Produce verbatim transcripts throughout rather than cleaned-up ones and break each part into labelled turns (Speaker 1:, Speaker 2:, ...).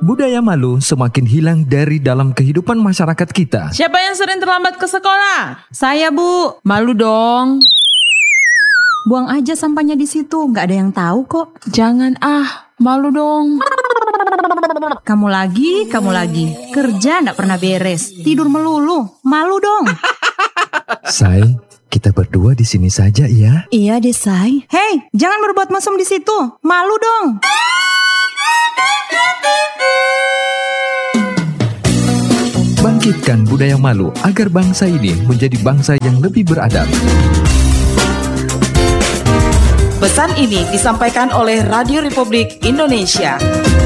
Speaker 1: Budaya malu semakin hilang dari dalam kehidupan masyarakat kita.
Speaker 2: Siapa yang sering terlambat ke sekolah? Saya, Bu. Malu dong.
Speaker 3: Buang aja sampahnya di situ, nggak ada yang tahu kok.
Speaker 2: Jangan ah, malu dong.
Speaker 3: Kamu lagi, kamu lagi. Kerja nggak pernah beres, tidur melulu. Malu dong.
Speaker 1: Say, kita berdua di sini saja ya.
Speaker 3: Iya deh, Say. Hei, jangan berbuat mesum di situ. Malu dong.
Speaker 1: Bangkitkan budaya malu agar bangsa ini menjadi bangsa yang lebih beradab.
Speaker 4: Pesan ini disampaikan oleh Radio Republik Indonesia.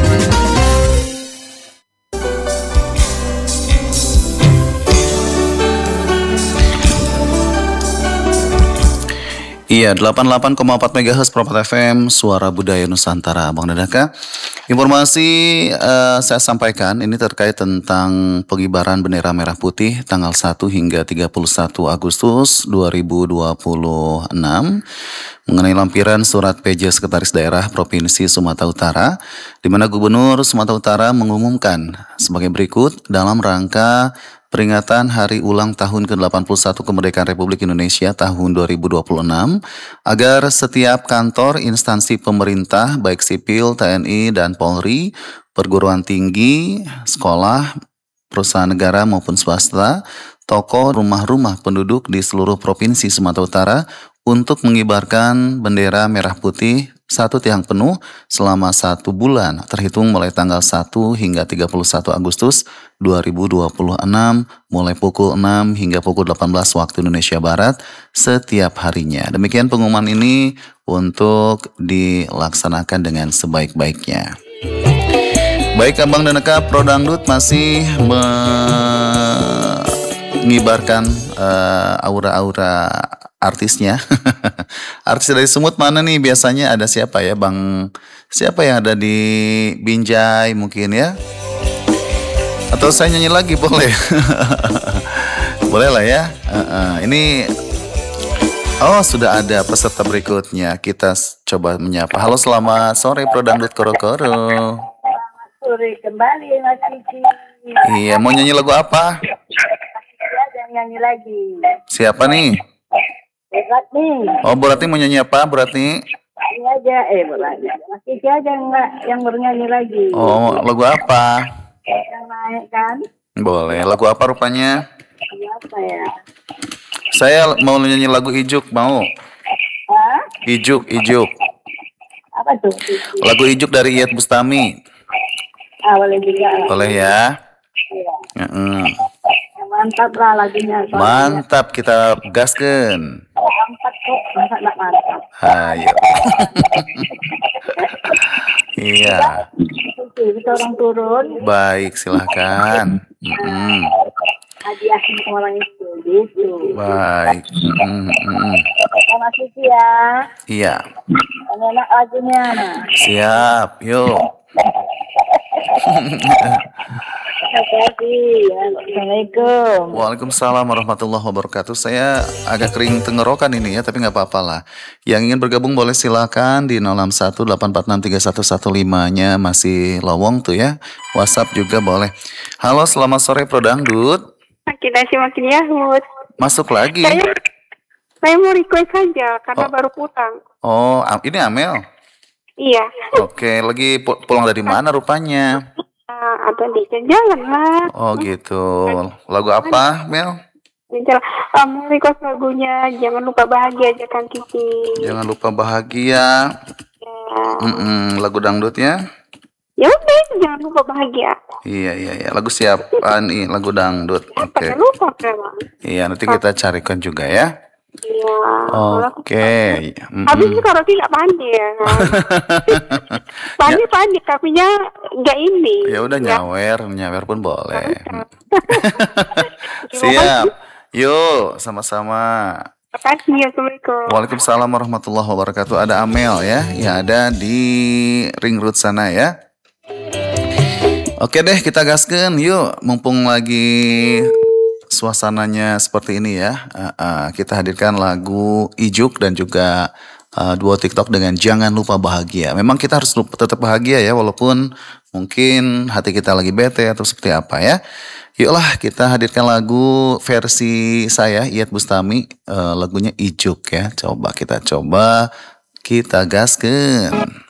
Speaker 5: Iya, delapan puluh delapan koma empat megahertz Propet F M, Suara Budaya Nusantara. Bang Dadaka, informasi uh, saya sampaikan ini terkait tentang pengibaran bendera merah putih tanggal satu hingga tiga puluh satu Agustus dua ribu dua puluh enam mengenai lampiran surat P J Sekretaris Daerah Provinsi Sumatera Utara, di mana Gubernur Sumatera Utara mengumumkan sebagai berikut dalam rangka peringatan Hari Ulang Tahun ke delapan puluh satu Kemerdekaan Republik Indonesia tahun dua ribu dua puluh enam, agar setiap kantor instansi pemerintah baik sipil, T N I, dan Polri, perguruan tinggi, sekolah, perusahaan negara maupun swasta, toko, rumah-rumah penduduk di seluruh Provinsi Sumatera Utara untuk mengibarkan bendera merah putih satu tiang penuh selama satu bulan terhitung mulai tanggal satu hingga tiga puluh satu Agustus dua ribu dua puluh enam mulai pukul enam hingga pukul delapan belas waktu Indonesia Barat setiap harinya. Demikian pengumuman ini untuk dilaksanakan dengan sebaik-baiknya. Baik, Abang dan Eka, Pro Dangdut masih mengibarkan uh, aura-aura artisnya. Artis dari Sumut mana nih biasanya, ada siapa ya Bang? Siapa yang ada di Binjai mungkin ya? Atau saya nyanyi lagi boleh? Boleh lah ya. uh-uh. Ini oh sudah ada peserta berikutnya. Kita coba menyapa. Halo, selamat sore Pro Dangdut Koro-Koro.
Speaker 6: Selamat sore kembali Mas Cici.
Speaker 5: Iya, mau nyanyi lagu apa?
Speaker 6: Jangan nyanyi lagi.
Speaker 5: Siapa nih?
Speaker 6: Berat nih.
Speaker 5: Oh, Bu Ratni mau nyanyi apa, Bu Ratni?
Speaker 6: Ini aja, eh berat. Mas Cici aja yang, yang bernyanyi lagi.
Speaker 5: Oh, lagu apa?
Speaker 6: Yang naik kan?
Speaker 5: Boleh, lagu apa rupanya?
Speaker 6: Apa ya?
Speaker 5: Saya mau nyanyi lagu Ijuk, mau?
Speaker 6: Hah?
Speaker 5: Ijuk, Ijuk.
Speaker 6: Apa tuh?
Speaker 5: Lagu Ijuk dari Iyeth Bustami.
Speaker 6: Ah, boleh juga.
Speaker 5: Boleh ya?
Speaker 6: Iya.
Speaker 5: Mm.
Speaker 6: Mantap lah lagunya. Soalnya.
Speaker 5: Mantap, kita gaskeun.
Speaker 6: Mantap kok, masa nak mantap.
Speaker 5: Ayo. Iya.
Speaker 6: Oke, kita orang turun.
Speaker 5: Baik, silahkan. Mm-mm.
Speaker 6: Hadiahnya ke orang itu, gitu.
Speaker 5: Baik. Mm-mm.
Speaker 6: Mas Cici ya.
Speaker 5: Iya.
Speaker 6: Enak lagunya.
Speaker 5: Siap, yuk.
Speaker 6: Assalamualaikum.
Speaker 5: Waalaikumsalam warahmatullahi wabarakatuh. Saya agak kering tenggorokan ini ya, tapi nggak apa-apa lah. Yang ingin bergabung boleh silakan di nol enam satu delapan empat enam tiga satu satu lima-nya masih lowong tuh ya. WhatsApp juga boleh. Halo, selamat sore Pro Dangdut.
Speaker 7: Makin nasi makin yahut.
Speaker 5: Masuk lagi.
Speaker 7: Saya, saya mau request saja karena
Speaker 5: Oh.
Speaker 7: baru pulang.
Speaker 5: Oh, ini Amel.
Speaker 7: Iya.
Speaker 5: Oke, lagi pu- pulang dari mana rupanya?
Speaker 7: Uh, ada di jalan lah.
Speaker 5: Oh gitu. Lagu apa, Mel?
Speaker 7: Jalan. Uh, mau request lagunya Jangan Lupa Bahagia aja kan Kiki.
Speaker 5: Jangan lupa bahagia.
Speaker 7: Ya.
Speaker 5: Mm-mm, lagu dangdutnya?
Speaker 7: Ya udah, jangan lupa bahagia.
Speaker 5: Iya iya iya. Lagu siapa nih? Lagu dangdut. Oke.
Speaker 7: Jangan lupa memang.
Speaker 5: Iya, nanti kita carikan juga ya.
Speaker 7: Iya.
Speaker 5: Oke. Mm-mm.
Speaker 7: Habis itu kalau tidak pandai ya kan. Pandai pandai, tapi nya nggak ini.
Speaker 5: Ya udah
Speaker 7: Ya.
Speaker 5: nyawer, nyawer pun boleh. Siap. Yuk, sama-sama.
Speaker 7: Terima kasih. Assalamualaikum.
Speaker 5: Waalaikumsalam warahmatullahi wabarakatuh. Ada Amel ya, yang ada di ring road sana ya. Oke deh, kita gaskeun yuk. Mumpung lagi suasananya seperti ini ya. Uh, uh, kita hadirkan lagu Ijuk dan juga uh, duo TikTok dengan Jangan Lupa Bahagia. Memang kita harus lupa, tetap bahagia ya, walaupun mungkin hati kita lagi bete atau seperti apa ya. Yuklah kita hadirkan lagu versi saya Iyeth Bustami, uh, lagunya Ijuk ya. Coba kita coba kita gaskeun.